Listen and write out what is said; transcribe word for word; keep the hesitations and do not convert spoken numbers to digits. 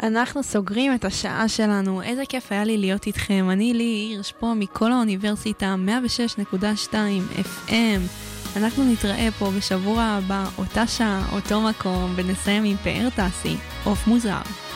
אנחנו סוגרים את השעה שלנו. איזה כיף היה לי להיות איתכם. אני לי הירש פה מכל האוניברסיטה מאה ושש נקודה שתיים אף אם. אנחנו נתראה פה בשבוע הבא, אותה שעה, אותו מקום, ונסיים עם פאר טסי, עוף מוזר.